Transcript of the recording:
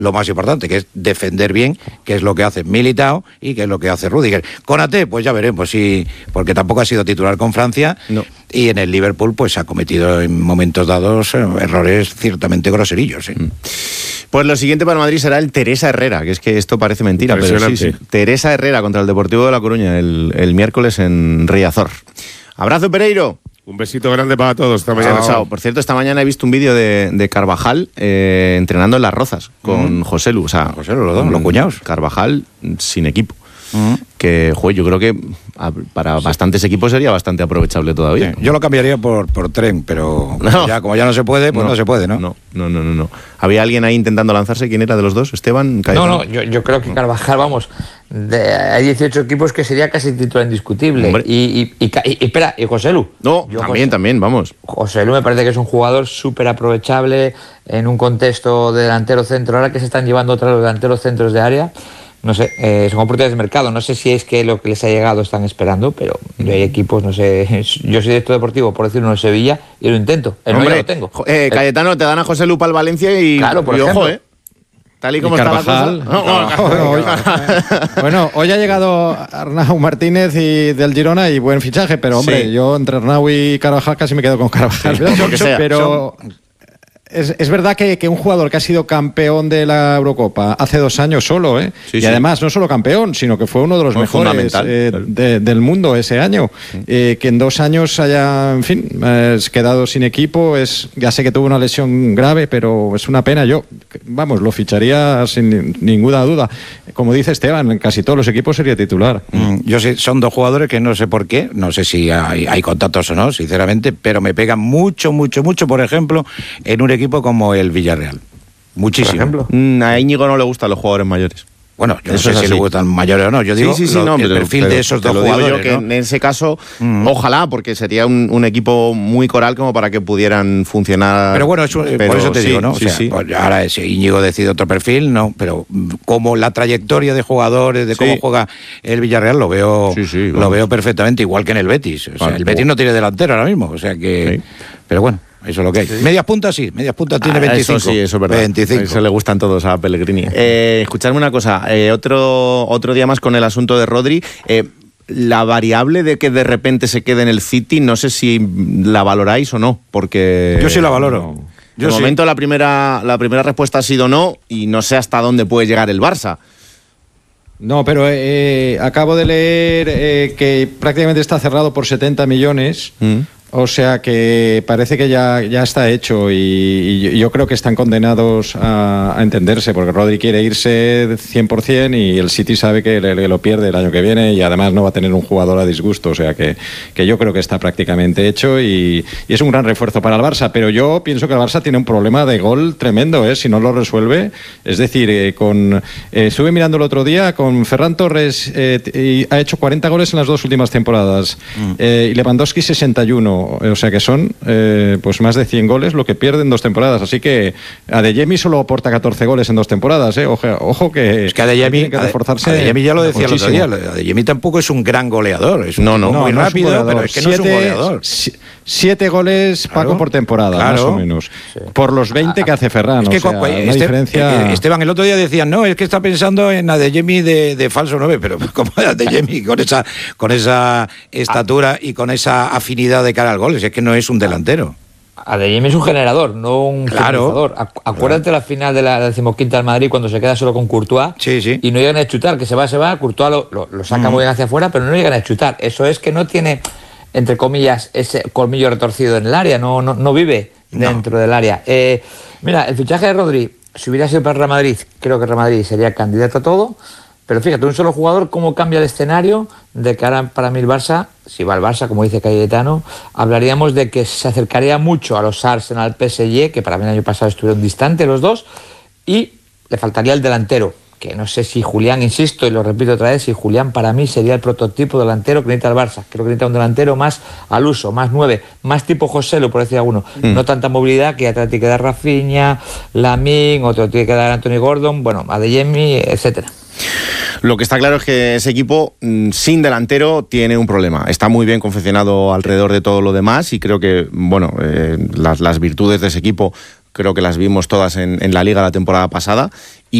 lo más importante, que es defender bien, que es lo que hace Militao y que es lo que hace Rüdiger. Konaté, pues ya veremos, sí, porque tampoco ha sido titular con Francia, no. Y en el Liverpool pues ha cometido en momentos dados errores ciertamente groserillos. ¿Sí? Pues lo siguiente para Madrid será el Teresa Herrera, que es que esto parece mentira, pero sí. Teresa Herrera contra el Deportivo de La Coruña el miércoles en Riazor. Abrazo, Pereiro. Un besito grande para todos esta mañana. Por cierto, esta mañana he visto un vídeo de Carvajal entrenando en Las Rozas con José Lu. O sea, José Lu, los cuñados. Carvajal sin equipo. Que, joder, yo creo que para bastantes equipos sería bastante aprovechable todavía. Sí, yo lo cambiaría por tren, pero como ya no se puede, pues no se puede, ¿no? No. ¿Había alguien ahí intentando lanzarse? ¿Quién era de los dos? ¿Esteban? ¿Cayetano? No, yo creo que Carvajal, vamos, hay 18 equipos que sería casi titular indiscutible. Y espera, ¿y José Lu? No, también, vamos. José Lu me parece que es un jugador súper aprovechable en un contexto de delantero centro. Ahora que se están llevando otros delanteros centros de área, no sé, son oportunidades de mercado. No sé si es que lo que les ha llegado están esperando, pero hay equipos, no sé. Yo soy director deportivo, por decirlo, en Sevilla, y lo intento. Hombre, lo tengo. Cayetano, te dan a José Lu para el Valencia y, claro, por ejemplo. Ojo, tal y como está la cosa. Bueno, hoy ha llegado Arnau Martínez del Girona y buen fichaje, pero hombre, yo entre Arnau y Carvajal casi me quedo con Carvajal. Pero es verdad que un jugador que ha sido campeón de la Eurocopa hace 2 años solo, y además no solo campeón, sino que fue uno de los mejores del mundo ese año, que en 2 años haya, en fin, quedado sin equipo, ya sé que tuvo una lesión grave, pero es una pena. Yo, vamos, lo ficharía sin ninguna duda. Como dice Esteban, en casi todos los equipos sería titular. Yo sé, son 2 jugadores que no sé por qué, no sé si hay contactos o no, sinceramente, pero me pegan mucho, por ejemplo, en un equipo como el Villarreal. Muchísimo. A Íñigo no le gustan los jugadores mayores. Bueno, yo no sé si le gustan mayores o no. Yo digo el perfil de esos 2 jugadores. Yo que en ese caso, ojalá, porque sería un equipo muy coral como para que pudieran funcionar. Pero bueno, por eso te digo, ¿no? Pues ahora si Íñigo decide otro perfil, no. Pero como la trayectoria de jugadores, de cómo juega el Villarreal, lo veo perfectamente, igual que en el Betis. O sea, el Betis no tiene delantero ahora mismo. O sea que. Pero bueno. Eso es lo que hay. Medias puntas tiene 25. Eso es verdad. 25. Eso le gustan todos a Pellegrini. Escuchadme una cosa, otro día más con el asunto de Rodri. La variable de que de repente se quede en el City, no sé si la valoráis o no, porque... Yo sí la valoro. De momento la primera respuesta ha sido no, y no sé hasta dónde puede llegar el Barça. No, pero acabo de leer que prácticamente está cerrado por 70 millones. O sea que parece que ya está hecho y yo creo que están condenados a entenderse, porque Rodri quiere irse 100% y el City sabe que lo pierde el año que viene y además no va a tener un jugador a disgusto. O sea que yo creo que está prácticamente hecho y es un gran refuerzo para el Barça, pero yo pienso que el Barça tiene un problema de gol tremendo, si no lo resuelve. Es decir, estuve mirando el otro día con Ferran Torres, ha hecho 40 goles en las 2 últimas temporadas y Lewandowski 61. O sea que son pues más de 100 goles lo que pierde en 2 temporadas. Así que Adeyemi solo aporta 14 goles en 2 temporadas. Ojo que es que Adeyemi tiene que reforzarse. Adeyemi ya lo decía el otro día. Adeyemi tampoco es un gran goleador. Es muy rápido, pero es que no es un goleador. 7 goles, claro, Paco, por temporada, más o menos. Sí. Por los 20 que hace Ferran. Es que diferencia... Esteban, el otro día decían, no, es que está pensando en Adeyemi de falso 9, pero como Adeyemi con esa estatura y con esa afinidad de cara al gol, es que no es un delantero. Adeyemi es un generador, no un finalizador. Acuérdate la final de la 15ª del Madrid cuando se queda solo con Courtois y no llegan a chutar, que se va, Courtois lo saca muy bien hacia afuera, pero no llegan a chutar. Eso es que no tiene, entre comillas, ese colmillo retorcido en el área, no vive dentro del área. Mira, el fichaje de Rodri, si hubiera sido para el Real Madrid, creo que el Real Madrid sería candidato a todo. Pero fíjate, un solo jugador, cómo cambia el escenario de que ahora para mí el Barça, si va al Barça, como dice Cayetano, hablaríamos de que se acercaría mucho a los Arsenal, PSG, que para mí el año pasado estuvieron distantes los dos, y le faltaría el delantero, que no sé si Julián, insisto, y lo repito otra vez, si Julián para mí sería el prototipo delantero que necesita el Barça. Creo que necesita un delantero más al uso, más 9, más tipo José Lu, por decir alguno. No tanta movilidad, que ya te tiene que dar Rafinha, Lamine, otro tiene que dar Anthony Gordon, bueno, Adeyemi, etcétera. Lo que está claro es que ese equipo sin delantero tiene un problema. Está muy bien confeccionado alrededor de todo lo demás y creo que, bueno, las virtudes de ese equipo creo que las vimos todas en la Liga la temporada pasada.